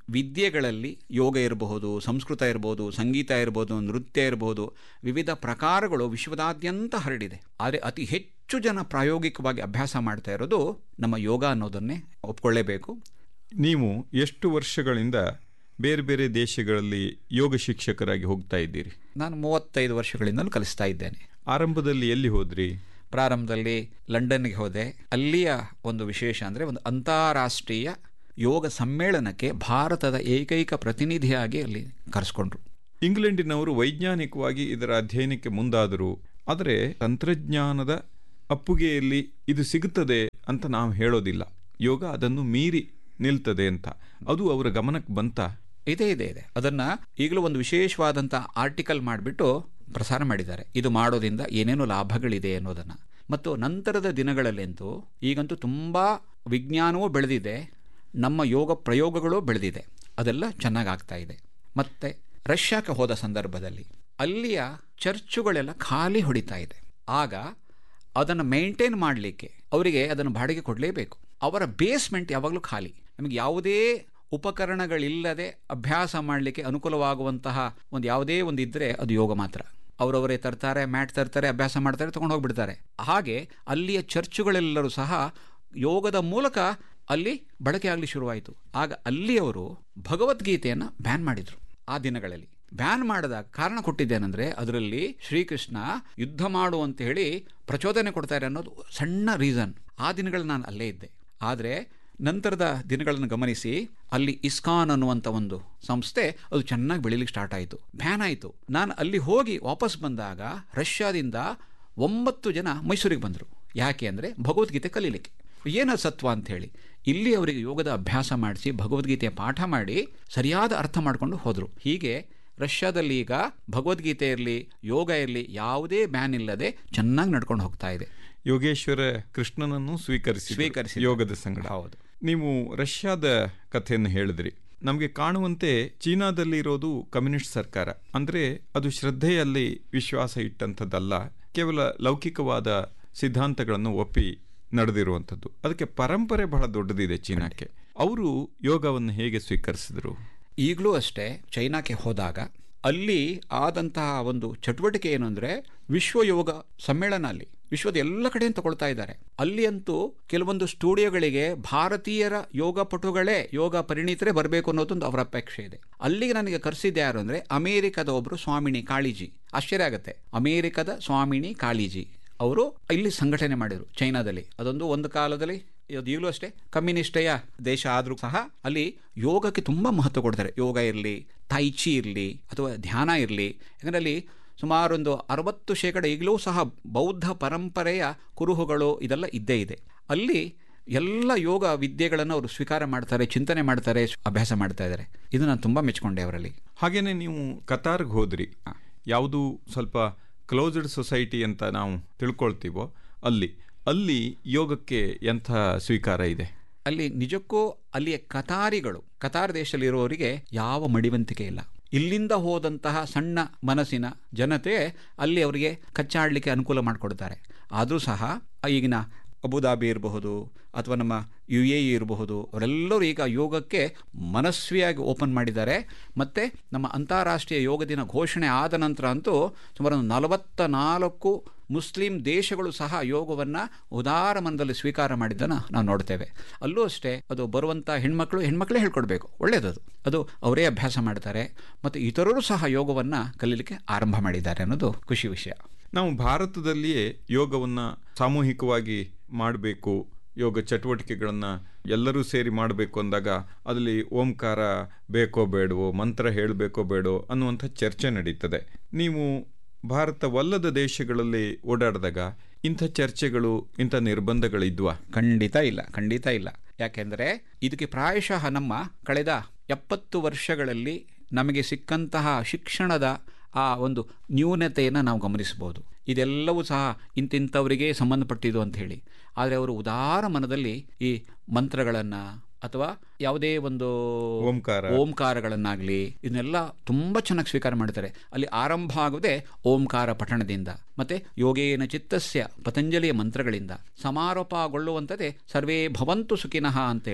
ವಿದ್ಯೆಗಳಲ್ಲಿ ಯೋಗ ಇರಬಹುದು, ಸಂಸ್ಕೃತ ಇರಬಹುದು, ಸಂಗೀತ ಇರಬಹುದು, ನೃತ್ಯ ಇರಬಹುದು, ವಿವಿಧ ಪ್ರಕಾರಗಳು ವಿಶ್ವದಾದ್ಯಂತ ಹರಡಿದೆ. ಆದರೆ ಅತಿ ಹೆಚ್ಚು ಜನ ಪ್ರಾಯೋಗಿಕವಾಗಿ ಅಭ್ಯಾಸ ಮಾಡ್ತಾ ಇರೋದು ನಮ್ಮ ಯೋಗ ಅನ್ನೋದನ್ನೇ ಒಪ್ಕೊಳ್ಳೇಬೇಕು.
ನೀವು ಎಷ್ಟು ವರ್ಷಗಳಿಂದ ಬೇರೆ ಬೇರೆ ದೇಶಗಳಲ್ಲಿ ಯೋಗ ಶಿಕ್ಷಕರಾಗಿ ಹೋಗ್ತಾ ಇದ್ದೀರಿ?
ನಾನು 35 ವರ್ಷಗಳಿಂದಲೂ ಕಲಿಸ್ತಾ ಇದ್ದೇನೆ.
ಆರಂಭದಲ್ಲಿ ಎಲ್ಲಿ ಹೋದ್ರಿ?
ಪ್ರಾರಂಭದಲ್ಲಿ ಲಂಡನ್ಗೆ ಹೋದೆ. ಅಲ್ಲಿಯ ಒಂದು ವಿಶೇಷ ಅಂದರೆ ಒಂದು ಅಂತಾರಾಷ್ಟ್ರೀಯ ಯೋಗ ಸಮ್ಮೇಳನಕ್ಕೆ ಭಾರತದ ಏಕೈಕ ಪ್ರತಿನಿಧಿಯಾಗಿ ಅಲ್ಲಿ ಕರೆಸ್ಕೊಂಡ್ರು.
ಇಂಗ್ಲೆಂಡಿನವರು ವೈಜ್ಞಾನಿಕವಾಗಿ ಇದರ ಅಧ್ಯಯನಕ್ಕೆ ಮುಂದಾದರು. ಆದರೆ ತಂತ್ರಜ್ಞಾನದ ಅಪ್ಪುಗೆಯಲ್ಲಿ ಇದು ಸಿಗುತ್ತದೆ ಅಂತ ನಾವು ಹೇಳೋದಿಲ್ಲ. ಯೋಗ ಅದನ್ನು ಮೀರಿ ನಿಲ್ತದೆ ಅಂತ ಅದು ಅವರ ಗಮನಕ್ಕೆ ಬಂತ?
ಇದೆ. ಅದನ್ನು ಈಗಲೂ ಒಂದು ವಿಶೇಷವಾದಂಥ ಆರ್ಟಿಕಲ್ ಮಾಡಿಬಿಟ್ಟು ಪ್ರಸಾರ ಮಾಡಿದ್ದಾರೆ. ಇದು ಮಾಡೋದ್ರಿಂದ ಏನೇನು ಲಾಭಗಳಿದೆ ಅನ್ನೋದನ್ನು. ಮತ್ತು ನಂತರದ ದಿನಗಳಲ್ಲಂತೂ ಈಗಂತೂ ತುಂಬ ವಿಜ್ಞಾನವೂ ಬೆಳೆದಿದೆ, ನಮ್ಮ ಯೋಗ ಪ್ರಯೋಗಗಳು ಬೆಳೆದಿದೆ. ಅದೆಲ್ಲ ಚೆನ್ನಾಗಿ ಆಗ್ತಾ ಇದೆ. ಮತ್ತು ರಷ್ಯಾಕ್ಕೆ ಹೋದ ಸಂದರ್ಭದಲ್ಲಿ ಅಲ್ಲಿಯ ಚರ್ಚುಗಳೆಲ್ಲ ಖಾಲಿ ಹೊಡಿತಾ ಇದೆ. ಆಗ ಅದನ್ನು ಮೇಂಟೈನ್ ಮಾಡಲಿಕ್ಕೆ ಅವರಿಗೆ ಅದನ್ನು ಬಾಡಿಗೆ ಕೊಡಲೇಬೇಕು. ಅವರ ಬೇಸ್ಮೆಂಟ್ ಯಾವಾಗಲೂ ಖಾಲಿ. ನಮಗೆ ಯಾವುದೇ ಉಪಕರಣಗಳಿಲ್ಲದೆ ಅಭ್ಯಾಸ ಮಾಡಲಿಕ್ಕೆ ಅನುಕೂಲವಾಗುವಂತಹ ಒಂದು ಯಾವುದೇ ಒಂದು ಇದ್ದರೆ ಅದು ಯೋಗ ಮಾತ್ರ. ಅವರವರೇ ತರ್ತಾರೆ, ಮ್ಯಾಟ್ ತರ್ತಾರೆ, ಅಭ್ಯಾಸ ಮಾಡ್ತಾರೆ, ತೊಗೊಂಡು ಹೋಗ್ಬಿಡ್ತಾರೆ. ಹಾಗೆ ಅಲ್ಲಿಯ ಚರ್ಚುಗಳೆಲ್ಲರೂ ಸಹ ಯೋಗದ ಮೂಲಕ ಅಲ್ಲಿ ಬಳಕೆ ಆಗಲಿ ಶುರುವಾಯಿತು. ಆಗ ಅಲ್ಲಿಯವರು ಭಗವದ್ಗೀತೆಯನ್ನು ಬ್ಯಾನ್ ಮಾಡಿದರು. ಆ ದಿನಗಳಲ್ಲಿ ಬ್ಯಾನ್ ಮಾಡಿದಾಗ ಕಾರಣ ಕೊಟ್ಟಿದ್ದೇನೆಂದರೆ ಅದರಲ್ಲಿ ಶ್ರೀಕೃಷ್ಣ ಯುದ್ಧ ಮಾಡು ಅಂತ ಹೇಳಿ ಪ್ರಚೋದನೆ ಕೊಡ್ತಾರೆ ಅನ್ನೋದು ಸಣ್ಣ ರೀಸನ್. ಆ ದಿನಗಳಲ್ಲಿ ನಾನು ಅಲ್ಲೇ ಇದ್ದೆ. ಆದರೆ ನಂತರದ ದಿನಗಳನ್ನು ಗಮನಿಸಿ ಅಲ್ಲಿ ಇಸ್ಕಾನ್ ಅನ್ನುವಂಥ ಒಂದು ಸಂಸ್ಥೆ ಅದು ಚೆನ್ನಾಗಿ ಬೆಳೀಲಿಕ್ಕೆ ಸ್ಟಾರ್ಟ್ ಆಯಿತು. ಬ್ಯಾನ್ ಆಯಿತು. ನಾನು ಅಲ್ಲಿ ಹೋಗಿ ವಾಪಸ್ ಬಂದಾಗ ರಷ್ಯಾದಿಂದ 9 ಜನ ಮೈಸೂರಿಗೆ ಬಂದರು. ಯಾಕೆ ಅಂದರೆ ಭಗವದ್ಗೀತೆ ಕಲೀಲಿಕ್ಕೆ. ಏನು ಸತ್ವ ಅಂಥೇಳಿ ಇಲ್ಲಿ ಅವರಿಗೆ ಯೋಗದ ಅಭ್ಯಾಸ ಮಾಡಿಸಿ ಭಗವದ್ಗೀತೆಯ ಪಾಠ ಮಾಡಿ ಸರಿಯಾದ ಅರ್ಥ ಮಾಡಿಕೊಂಡು ಹೋದರು. ಹೀಗೆ ರಷ್ಯಾದಲ್ಲಿ ಈಗ ಭಗವದ್ಗೀತೆ ಇರಲಿ, ಯೋಗ ಇರಲಿ, ಯಾವುದೇ ಬ್ಯಾನ್ ಇಲ್ಲದೆ ಚೆನ್ನಾಗಿ ನಡ್ಕೊಂಡು ಹೋಗ್ತಾ ಇದೆ.
ಯೋಗೇಶ್ವರ ಕೃಷ್ಣನನ್ನು ಸ್ವೀಕರಿಸಿ ಯೋಗದ ಸಂಗಡ.
ಹೌದು.
ನೀವು ರಷ್ಯಾದ ಕಥೆಯನ್ನು ಹೇಳಿದ್ರಿ. ನಮಗೆ ಕಾಣುವಂತೆ ಚೀನಾದಲ್ಲಿ ಇರೋದು ಕಮ್ಯುನಿಸ್ಟ್ ಸರ್ಕಾರ. ಅಂದರೆ ಅದು ಶ್ರದ್ಧೆಯಲ್ಲಿ ವಿಶ್ವಾಸ ಇಟ್ಟಂಥದ್ದಲ್ಲ, ಕೇವಲ ಲೌಕಿಕವಾದ ಸಿದ್ಧಾಂತಗಳನ್ನು ಒಪ್ಪಿ ನಡೆದಿರುವಂಥದ್ದು. ಅದಕ್ಕೆ ಪರಂಪರೆ ಬಹಳ ದೊಡ್ಡದಿದೆ ಚೀನಾಕ್ಕೆ. ಅವರು ಯೋಗವನ್ನು ಹೇಗೆ ಸ್ವೀಕರಿಸಿದರು?
ಈಗಲೂ ಅಷ್ಟೇ ಚೈನಾಕ್ಕೆ ಹೋದಾಗ ಅಲ್ಲಿ ಆದಂತಹ ಒಂದು ಚಟುವಟಿಕೆ ಏನು ಅಂದರೆ ವಿಶ್ವ ಯೋಗ ಸಮ್ಮೇಳನ ಅಲ್ಲಿ ವಿಶ್ವದ ಎಲ್ಲ ಕಡೆಯಿಂದ ತಗೊಳ್ತಾ ಇದ್ದಾರೆ. ಅಲ್ಲಿ ಅಂತೂ ಕೆಲವೊಂದು ಸ್ಟುಡಿಯೋಗಳಿಗೆ ಭಾರತೀಯರ ಯೋಗ ಪಟುಗಳೇ, ಯೋಗ ಪರಿಣಿತರೇ ಬರಬೇಕು ಅನ್ನೋದೊಂದು ಅವರ ಅಪೇಕ್ಷೆ ಇದೆ. ಅಲ್ಲಿಗೆ ನನಗೆ ಕರೆಸಿದ್ದೆ ಯಾರು ಅಂದರೆ ಅಮೇರಿಕದ ಒಬ್ಬರು ಸ್ವಾಮಿನಿ ಕಾಳಿಜಿ. ಆಶ್ಚರ್ಯ ಆಗುತ್ತೆ. ಅಮೇರಿಕದ ಸ್ವಾಮಿನಿ ಕಾಳಿಜಿ ಅವರು ಇಲ್ಲಿ ಸಂಘಟನೆ ಮಾಡಿದರು ಚೈನಾದಲ್ಲಿ. ಅದೊಂದು ಒಂದು ಕಾಲದಲ್ಲಿ, ಈಗಲೂ ಅಷ್ಟೇ ಕಮ್ಯುನಿಸ್ಟೆಯ ದೇಶ ಆದರೂ ಸಹ ಅಲ್ಲಿ ಯೋಗಕ್ಕೆ ತುಂಬ ಮಹತ್ವ ಕೊಡ್ತಾರೆ. ಯೋಗ ಇರಲಿ, ತೈಚಿ ಇರಲಿ ಅಥವಾ ಧ್ಯಾನ ಇರಲಿ. ಯಾಕಂದರೆ ಅಲ್ಲಿ ಸುಮಾರೊಂದು 60% ಈಗಲೂ ಸಹ ಬೌದ್ಧ ಪರಂಪರೆಯ ಕುರುಹುಗಳು ಇದೆಲ್ಲ ಇದ್ದೇ ಇದೆ. ಅಲ್ಲಿ ಎಲ್ಲ ಯೋಗ ವಿದ್ಯೆಗಳನ್ನು ಅವರು ಸ್ವೀಕಾರ ಮಾಡ್ತಾರೆ, ಚಿಂತನೆ ಮಾಡ್ತಾರೆ, ಅಭ್ಯಾಸ ಮಾಡ್ತಾ ಇದ್ದಾರೆ. ಇದು ನಾನು ತುಂಬ ಮೆಚ್ಕೊಂಡೆ ಅವರಲ್ಲಿ.
ಹಾಗೆಯೇ ನೀವು ಕತಾರ್ಗೆ ಹೋದ್ರಿ. ಯಾವುದು ಸ್ವಲ್ಪ ಕ್ಲೋಸ್ಡ್ ಸೊಸೈಟಿ ಅಂತ ನಾವು ತಿಳ್ಕೊಳ್ತೀವೋ ಅಲ್ಲಿ ಯೋಗಕ್ಕೆ ಎಂಥ ಸ್ವೀಕಾರ ಇದೆ?
ಅಲ್ಲಿ ನಿಜಕ್ಕೂ ಅಲ್ಲಿಯ ಕತಾರ್ ದೇಶದಲ್ಲಿರುವವರಿಗೆ ಯಾವ ಮಡಿವಂತಿಕೆ ಇಲ್ಲ. ಇಲ್ಲಿಂದ ಹೋದಂತಹ ಸಣ್ಣ ಮನಸ್ಸಿನ ಜನತೆ ಅಲ್ಲಿ ಅವರಿಗೆ ಕಚ್ಚಾಡಲಿಕ್ಕೆ ಅನುಕೂಲ ಮಾಡಿಕೊಡ್ತಾರೆ. ಆದರೂ ಸಹ ಈಗಿನ ಅಬುದಾಬಿ ಇರಬಹುದು ಅಥವಾ ನಮ್ಮ UAE ಇರಬಹುದು, ಅವರೆಲ್ಲರೂ ಈಗ ಯೋಗಕ್ಕೆ ಮನಸ್ವಿಯಾಗಿ ಓಪನ್ ಮಾಡಿದ್ದಾರೆ. ಮತ್ತು ನಮ್ಮ ಅಂತಾರಾಷ್ಟ್ರೀಯ ಯೋಗ ದಿನ ಘೋಷಣೆ ಆದ ನಂತರ ಅಂತೂ ಸುಮಾರು 44 ಮುಸ್ಲಿಂ ದೇಶಗಳು ಸಹ ಯೋಗವನ್ನು ಉದಾರ ಮನದಲ್ಲಿ ಸ್ವೀಕಾರ ಮಾಡಿದ್ದನ್ನು ನಾವು ನೋಡ್ತೇವೆ. ಅಲ್ಲೂ ಅಷ್ಟೇ ಅದು ಬರುವಂಥ ಹೆಣ್ಮಕ್ಳೇ ಹೇಳ್ಕೊಡ್ಬೇಕು, ಒಳ್ಳೆಯದದು. ಅದು ಅವರೇ ಅಭ್ಯಾಸ ಮಾಡ್ತಾರೆ ಮತ್ತು ಇತರರು ಸಹ ಯೋಗವನ್ನು ಕಲೀಲಿಕ್ಕೆ ಆರಂಭ ಮಾಡಿದ್ದಾರೆ ಅನ್ನೋದು ಖುಷಿ ವಿಷಯ.
ನಾವು ಭಾರತದಲ್ಲಿಯೇ ಯೋಗವನ್ನು ಸಾಮೂಹಿಕವಾಗಿ ಮಾಡಬೇಕು, ಯೋಗ ಚಟುವಟಿಕೆಗಳನ್ನು ಎಲ್ಲರೂ ಸೇರಿ ಮಾಡಬೇಕು ಅಂದಾಗ ಅದರಲ್ಲಿ ಓಂಕಾರ ಬೇಕೋ ಬೇಡವೋ, ಮಂತ್ರ ಹೇಳಬೇಕೋ ಬೇಡೋ ಅನ್ನುವಂಥ ಚರ್ಚೆ ನಡೀತದೆ. ನೀವು ಭಾರತವಲ್ಲದ ದೇಶಗಳಲ್ಲಿ ಓಡಾಡಿದಾಗ ಇಂಥ ಚರ್ಚೆಗಳು, ಇಂಥ ನಿರ್ಬಂಧಗಳಿದ್ವಾ?
ಖಂಡಿತ ಇಲ್ಲ. ಯಾಕೆಂದರೆ ಇದಕ್ಕೆ ಪ್ರಾಯಶಃ ನಮ್ಮ ಕಳೆದ 70 ವರ್ಷಗಳಲ್ಲಿ ನಮಗೆ ಸಿಕ್ಕಂತಹ ಶಿಕ್ಷಣದ ಆ ಒಂದು ನ್ಯೂನತೆಯನ್ನು ನಾವು ಗಮನಿಸಬಹುದು. ಇದೆಲ್ಲವೂ ಸಹ ಇಂತಿಂಥವರಿಗೆ ಸಂಬಂಧಪಟ್ಟಿದ್ದು ಅಂತ ಹೇಳಿ. ಆದರೆ ಅವರು ಉದಾರ ಮನದಲ್ಲಿ ಈ ಮಂತ್ರಗಳನ್ನು ಅಥವಾ ಯಾವುದೇ ಒಂದು ಓಂಕಾರಗಳನ್ನಾಗಲಿ ಇದನ್ನೆಲ್ಲ ತುಂಬ ಚೆನ್ನಾಗಿ ಸ್ವೀಕಾರ ಮಾಡ್ತಾರೆ. ಅಲ್ಲಿ ಆರಂಭ ಆಗುವುದೇ ಓಂಕಾರ ಪಠಣದಿಂದ, ಮತ್ತು ಯೋಗೇನ ಚಿತ್ತಸ್ಯ ಪತಂಜಲಿಯ ಮಂತ್ರಗಳಿಂದ ಸಮಾರೋಪಗೊಳ್ಳುವಂಥದ್ದೇ ಸರ್ವೇ ಭವಂತು ಸುಖಿನಃ ಅಂತೇಳಿ.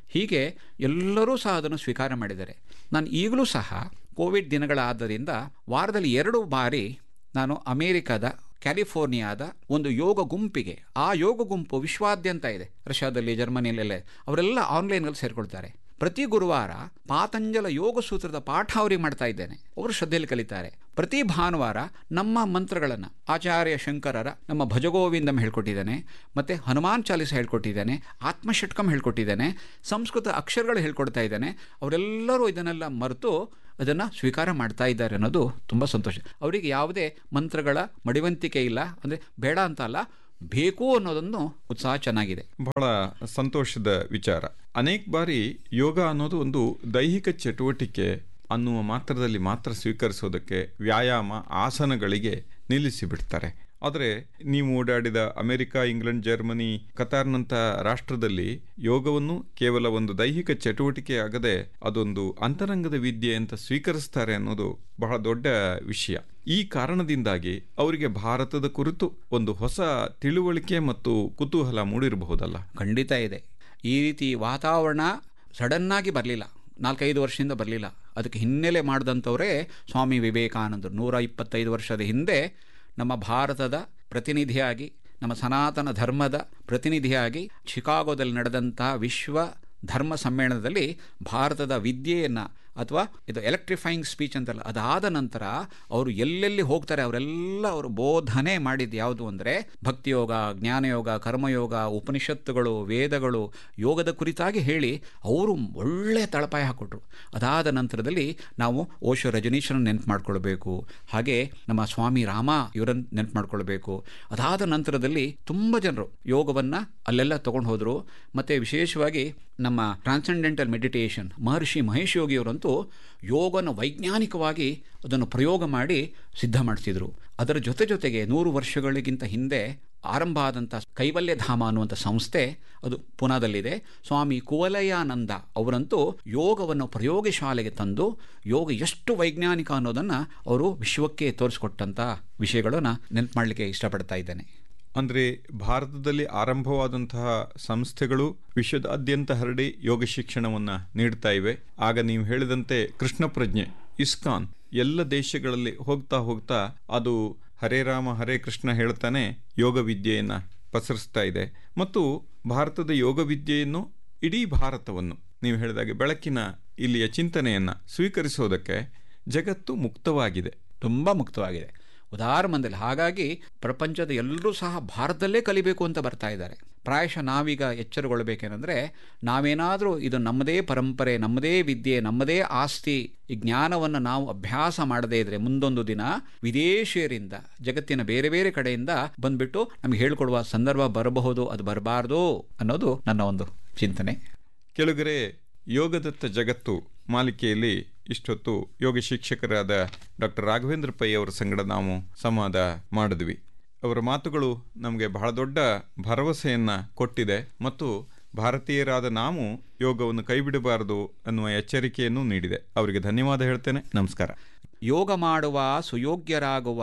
ಹೀಗೆ ಎಲ್ಲರೂ ಸಹ ಅದನ್ನು ಸ್ವೀಕಾರ ಮಾಡಿದ್ದಾರೆ. ನಾನು ಈಗಲೂ ಸಹ ಕೋವಿಡ್ ದಿನಗಳಾದ್ದರಿಂದ ವಾರದಲ್ಲಿ 2 ಬಾರಿ ನಾನು ಅಮೇರಿಕಾದ ಕ್ಯಾಲಿಫೋರ್ನಿಯಾದ ಒಂದು ಯೋಗ ಗುಂಪಿಗೆ, ಆ ಯೋಗ ಗುಂಪು ವಿಶ್ವಾದ್ಯಂತ ಇದೆ, ರಷ್ಯಾದಲ್ಲಿ, ಜರ್ಮನಿಯಲ್ಲೆಲ್ಲ, ಅವರೆಲ್ಲ ಆನ್ಲೈನಲ್ಲಿ ಸೇರಿಕೊಳ್ತಾರೆ. ಪ್ರತಿ ಗುರುವಾರ ಪಾತಂಜಲ ಯೋಗ ಸೂತ್ರದ ಪಾಠ ಅವರಿಗೆ ಮಾಡ್ತಾ ಇದ್ದೇನೆ, ಅವರು ಶ್ರದ್ಧೆಯಲ್ಲಿ ಕಲಿತಾರೆ. ಪ್ರತಿ ಭಾನುವಾರ ನಮ್ಮ ಮಂತ್ರಗಳನ್ನು ಆಚಾರ್ಯ ಶಂಕರರ ನಮ್ಮ ಭಜಗೋವಿಂದಂ ಹೇಳ್ಕೊಟ್ಟಿದ್ದಾನೆ, ಮತ್ತು ಹನುಮಾನ್ ಚಾಲಿಸ ಹೇಳ್ಕೊಟ್ಟಿದ್ದಾನೆ, ಆತ್ಮಷಟ್ಕಂ ಹೇಳ್ಕೊಟ್ಟಿದ್ದಾನೆ, ಸಂಸ್ಕೃತ ಅಕ್ಷರಗಳು ಹೇಳ್ಕೊಡ್ತಾ ಇದ್ದಾನೆ. ಅವರೆಲ್ಲರೂ ಇದನ್ನೆಲ್ಲ ಮರೆತು ಅದನ್ನು ಸ್ವೀಕಾರ ಮಾಡ್ತಾ ಇದ್ದಾರೆ ಅನ್ನೋದು ತುಂಬ ಸಂತೋಷ. ಅವರಿಗೆ ಯಾವುದೇ ಮಂತ್ರಗಳ ಮಡಿವಂತಿಕೆ ಇಲ್ಲ, ಅಂದರೆ ಬೇಡ ಅಂತ ಅಲ್ಲ, ಬೇಕು ಅನ್ನೋದೊಂದು ಉತ್ಸಾಹ ಚೆನ್ನಾಗಿದೆ.
ಬಹಳ ಸಂತೋಷದ ವಿಚಾರ. ಅನೇಕ ಬಾರಿ ಯೋಗ ಅನ್ನೋದು ಒಂದು ದೈಹಿಕ ಚಟುವಟಿಕೆ ಅನ್ನುವ ಮಾತ್ರದಲ್ಲಿ ಮಾತ್ರ ಸ್ವೀಕರಿಸೋದಕ್ಕೆ ವ್ಯಾಯಾಮ ಆಸನಗಳಿಗೆ ನಿಲ್ಲಿಸಿಬಿಡ್ತಾರೆ. ಆದರೆ ನೀವು ಓಡಾಡಿದ ಅಮೆರಿಕ, ಇಂಗ್ಲೆಂಡ್, ಜರ್ಮನಿ, ಕತಾರ್ನಂಥ ರಾಷ್ಟ್ರದಲ್ಲಿ ಯೋಗವನ್ನು ಕೇವಲ ಒಂದು ದೈಹಿಕ ಚಟುವಟಿಕೆ ಆಗದೆ ಅದೊಂದು ಅಂತರಂಗದ ವಿದ್ಯೆ ಅಂತ ಸ್ವೀಕರಿಸ್ತಾರೆ ಅನ್ನೋದು ಬಹಳ ದೊಡ್ಡ ವಿಷಯ. ಈ ಕಾರಣದಿಂದಾಗಿ ಅವರಿಗೆ ಭಾರತದ ಕುರಿತು ಒಂದು ಹೊಸ ತಿಳುವಳಿಕೆ ಮತ್ತು ಕುತೂಹಲ ಮೂಡಿರಬಹುದಲ್ಲ?
ಖಂಡಿತ ಇದೆ. ಈ ರೀತಿ ವಾತಾವರಣ ಸಡನ್ನಾಗಿ ಬರಲಿಲ್ಲ, 4-5 ವರ್ಷದಿಂದ ಬರಲಿಲ್ಲ. ಅದಕ್ಕೆ ಹಿನ್ನೆಲೆ ಮಾಡಿದಂಥವರೇ ಸ್ವಾಮಿ ವಿವೇಕಾನಂದರು. 125 ವರ್ಷದ ಹಿಂದೆ ನಮ್ಮ ಭಾರತದ ಪ್ರತಿನಿಧಿಯಾಗಿ, ನಮ್ಮ ಸನಾತನ ಧರ್ಮದ ಪ್ರತಿನಿಧಿಯಾಗಿ ಶಿಕಾಗೋದಲ್ಲಿ ನಡೆದಂಥ ವಿಶ್ವ ಧರ್ಮ ಸಮ್ಮೇಳನದಲ್ಲಿ ಭಾರತದ ವಿದ್ಯೆಯನ್ನು, ಅಥವಾ ಇದು ಎಲೆಕ್ಟ್ರಿಫೈಯಿಂಗ್ ಸ್ಪೀಚ್ ಅಂತಲ್ಲ, ಅದಾದ ನಂತರ ಅವರು ಎಲ್ಲೆಲ್ಲಿ ಹೋಗ್ತಾರೆ ಅವರೆಲ್ಲ ಅವರು ಬೋಧನೆ ಮಾಡಿದ್ದು ಯಾವುದು ಅಂದರೆ ಭಕ್ತಿಯೋಗ, ಜ್ಞಾನಯೋಗ, ಕರ್ಮಯೋಗ, ಉಪನಿಷತ್ತುಗಳು, ವೇದಗಳು, ಯೋಗದ ಕುರಿತಾಗಿ ಹೇಳಿ ಅವರು ಒಳ್ಳೆಯ ತಳಪಾಯ ಹಾಕ್ಕೊಟ್ರು. ಅದಾದ ನಂತರದಲ್ಲಿ ನಾವು ಓಶೋ ರಜನೀಶರನ್ನು ನೆನಪು ಮಾಡ್ಕೊಳ್ಬೇಕು, ಹಾಗೆ ನಮ್ಮ ಸ್ವಾಮಿ ರಾಮ ಇವರನ್ನು ನೆನಪು ಮಾಡ್ಕೊಳ್ಬೇಕು. ಅದಾದ ನಂತರದಲ್ಲಿ ತುಂಬ ಜನರು ಯೋಗವನ್ನು ಅಲ್ಲೆಲ್ಲ ತೊಗೊಂಡು ಹೋದರು. ಮತ್ತು ವಿಶೇಷವಾಗಿ ನಮ್ಮ ಟ್ರಾನ್ಸೆಂಡೆಂಟಲ್ ಮೆಡಿಟೇಷನ್ ಮಹರ್ಷಿ ಮಹೇಶ್ ಯೋಗಿಯವರಂತೂ ಯೋಗನ ವೈಜ್ಞಾನಿಕವಾಗಿ ಅದನ್ನು ಪ್ರಯೋಗ ಮಾಡಿ ಸಿದ್ಧ ಮಾಡಿಸಿದರು. ಅದರ ಜೊತೆಗೆ 100 ವರ್ಷಗಳಿಗಿಂತ ಹಿಂದೆ ಆರಂಭ ಆದಂಥ ಕೈವಲ್ಯಧಾಮ ಅನ್ನುವಂಥ ಸಂಸ್ಥೆ, ಅದು ಪುನಾದಲ್ಲಿದೆ. ಸ್ವಾಮಿ ಕುವಲಯಾನಂದ ಅವರಂತೂ ಯೋಗವನ್ನು ಪ್ರಯೋಗಶಾಲೆಗೆ ತಂದು ಯೋಗ ಎಷ್ಟು ವೈಜ್ಞಾನಿಕ ಅನ್ನೋದನ್ನು ಅವರು ವಿಶ್ವಕ್ಕೆ ತೋರಿಸ್ಕೊಟ್ಟಂಥ ವಿಷಯಗಳನ್ನು ನೆನಪು ಮಾಡಲಿಕ್ಕೆ ಇಷ್ಟಪಡ್ತಾ ಇದ್ದೇನೆ.
ಅಂದರೆ ಭಾರತದಲ್ಲಿ ಆರಂಭವಾದಂತಹ ಸಂಸ್ಥೆಗಳು ವಿಶ್ವದಾದ್ಯಂತ ಹರಡಿ ಯೋಗ ಶಿಕ್ಷಣವನ್ನು ನೀಡ್ತಾ ಇವೆ. ಆಗ ನೀವು ಹೇಳಿದಂತೆ ಕೃಷ್ಣ ಪ್ರಜ್ಞೆ, ಇಸ್ಕಾನ್ ಎಲ್ಲ ದೇಶಗಳಲ್ಲಿ ಹೋಗ್ತಾ ಅದು ಹರೇ ರಾಮ ಹರೇ ಕೃಷ್ಣ ಹೇಳ್ತಾನೆ ಯೋಗ ವಿದ್ಯೆಯನ್ನು ಪಸರಿಸ್ತಾ ಇದೆ. ಮತ್ತು ಭಾರತದ ಯೋಗ ವಿದ್ಯೆಯನ್ನು, ಇಡೀ ಭಾರತವನ್ನು ನೀವು ಹೇಳಿದಾಗೆ ಬೆಳಕಿನ ಇಲ್ಲಿಯ ಚಿಂತನೆಯನ್ನು ಸ್ವೀಕರಿಸೋದಕ್ಕೆ ಜಗತ್ತು ಮುಕ್ತವಾಗಿದೆ,
ತುಂಬ ಮುಕ್ತವಾಗಿದೆ, ಉದಾರಮಂದಲ್ಲಿ. ಹಾಗಾಗಿ ಪ್ರಪಂಚದ ಎಲ್ಲರೂ ಸಹ ಭಾರತದಲ್ಲೇ ಕಲಿಬೇಕು ಅಂತ ಬರ್ತಾ ಇದ್ದಾರೆ. ಪ್ರಾಯಶಃ ನಾವೀಗ ಎಚ್ಚರಗೊಳ್ಳಬೇಕೇನೆಂದರೆ, ನಾವೇನಾದರೂ ಇದು ನಮ್ಮದೇ ಪರಂಪರೆ, ನಮ್ಮದೇ ವಿದ್ಯೆ, ನಮ್ಮದೇ ಆಸ್ತಿ, ಈ ಜ್ಞಾನವನ್ನು ನಾವು ಅಭ್ಯಾಸ ಮಾಡದೇ ಇದ್ದರೆ ಮುಂದೊಂದು ದಿನ ವಿದೇಶಿಯರಿಂದ, ಜಗತ್ತಿನ ಬೇರೆ ಬೇರೆ ಕಡೆಯಿಂದ ಬಂದುಬಿಟ್ಟು ನಮಗೆ ಹೇಳಿಕೊಡುವ ಸಂದರ್ಭ ಬರಬಹುದು. ಅದು ಬರಬಾರ್ದು ಅನ್ನೋದು ನನ್ನ ಒಂದು ಚಿಂತನೆ.
ಕೆಳಗರೆ ಯೋಗದತ್ತ ಜಗತ್ತು ಮಾಲಿಕೆಯಲ್ಲಿ ಇಷ್ಟೊತ್ತು ಯೋಗ ಶಿಕ್ಷಕರಾದ ಡಾಕ್ಟರ್ ರಾಘವೇಂದ್ರ ಪೈ ಅವರ ಸಂಗಡ ನಾವು ಸಂವಾದ ಮಾಡಿದ್ವಿ. ಅವರ ಮಾತುಗಳು ನಮಗೆ ಬಹಳ ದೊಡ್ಡ ಭರವಸೆಯನ್ನು ಕೊಟ್ಟಿದೆ ಮತ್ತು ಭಾರತೀಯರಾದ ನಾವು ಯೋಗವನ್ನು ಕೈಬಿಡಬಾರದು ಅನ್ನುವ ಎಚ್ಚರಿಕೆಯನ್ನು ನೀಡಿದೆ. ಅವರಿಗೆ ಧನ್ಯವಾದ ಹೇಳ್ತೇನೆ. ನಮಸ್ಕಾರ.
ಯೋಗ ಮಾಡುವ ಸುಯೋಗ್ಯರಾಗುವ,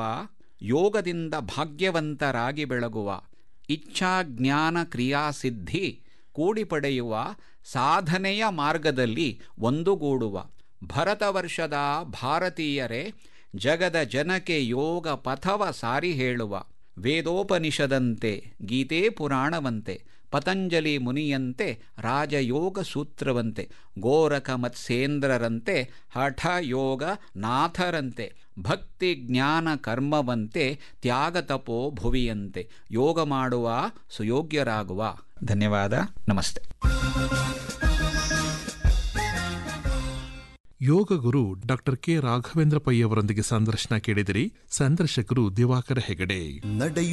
ಯೋಗದಿಂದ ಭಾಗ್ಯವಂತರಾಗಿ ಬೆಳಗುವ, ಇಚ್ಛಾ ಜ್ಞಾನ ಕ್ರಿಯಾಸಿದ್ಧಿ ಕೂಡಿ ಪಡೆಯುವ, ಸಾಧನೆಯ ಮಾರ್ಗದಲ್ಲಿ ಒಂದುಗೂಡುವ ಭರತ ವರ್ಷದ ಭಾರತೀಯರೇ, ಜಗದ ಜನಕ್ಕೆ ಯೋಗ ಪಥವ ಸಾರಿ ಹೇಳುವ, ವೇದೋಪನಿಷದಂತೆ ಗೀತೆ ಪುರಾಣವಂತೆ, ಪತಂಜಲಿ ಮುನಿಯಂತೆ ರಾಜಯೋಗ ಸೂತ್ರವಂತೆ, ಗೋರಖ ಮತ್ಸ್ಯೇಂದ್ರರಂತೆ ಹಠ ಯೋಗ ನಾಥರಂತೆ, ಭಕ್ತಿ ಜ್ಞಾನ ಕರ್ಮವಂತೆ ತ್ಯಾಗ ತಪೋ ಭುವಿಯಂತೆ, ಯೋಗ ಮಾಡುವ ಸುಯೋಗ್ಯರಾಗುವ. ಧನ್ಯವಾದ. ನಮಸ್ತೆ.
Yoga guru doctor K Raghavendra pi ಅವರೊಂದಿಗೆ ಸಂದರ್ಶನ ಕೇಳಿದಿರಿ. ಸಂದರ್ಶಕರು ದಿವಾಕರ ಹೆಗಡೆ.